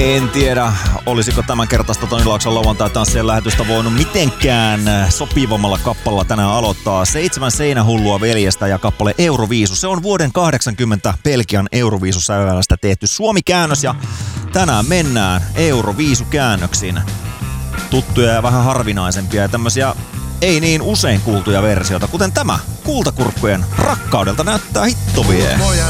En tiedä, olisiko tämän kertaista Toni Laakson lauantai-tanssien lähetystä voinut mitenkään sopivammalla kappalla tänään aloittaa. 7 seinähullua veljestä ja kappale Euroviisu. Se on vuoden 80 Belgian Euroviisusävälästä tehty Suomi-käännös ja tänään mennään Euroviisukäännöksiin. Tuttuja ja vähän harvinaisempia ja tämmöisiä ei niin usein kuultuja versioita, kuten tämä Kultakurkkujen Rakkaudelta näyttää hittovie.